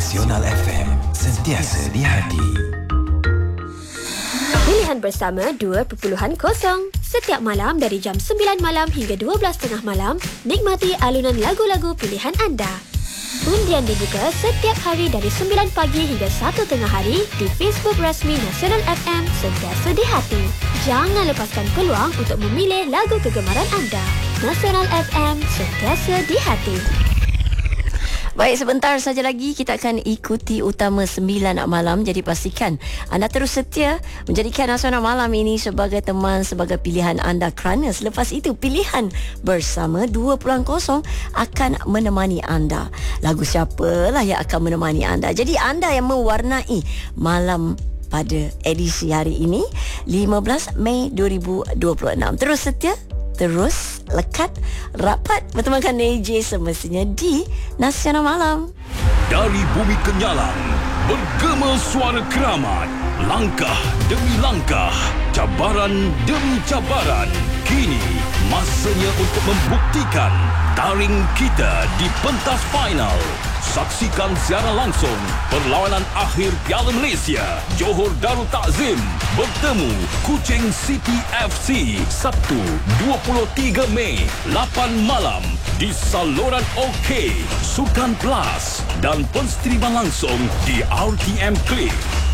Nasional FM, sentiasa di hati. Pilihan bersama 2.0. Setiap malam dari jam 9 malam hingga 12.30 malam, nikmati alunan lagu-lagu pilihan anda. Undian dibuka setiap hari dari 9 pagi hingga 1 tengah hari di Facebook rasmi Nasional FM, sentiasa di hati. Jangan lepaskan peluang untuk memilih lagu kegemaran anda. Nasional FM, sentiasa di hati. Baik, sebentar saja lagi kita akan ikuti utama 9 malam. Jadi pastikan anda terus setia menjadikan Nasional Malam ini sebagai teman, sebagai pilihan anda, kerana selepas itu pilihan bersama 2.0 akan menemani anda. Lagu siapalah yang akan menemani anda? Jadi anda yang mewarnai malam pada edisi hari ini 15 Mei 2026. Terus setia, terus lekat, rapat bertemankan AJ semestinya di Nasional Malam. Dari bumi kenyalang, bergema suara keramat. Langkah demi langkah, cabaran demi cabaran. Kini, masanya untuk membuktikan taring kita di pentas final. Saksikan siaran langsung perlawanan akhir Piala Malaysia. Johor Darul Takzim bertemu Kuching City FC Sabtu 23 Mei 8 malam di saluran OK, Sukan Plus dan penstriman langsung di RTM Click.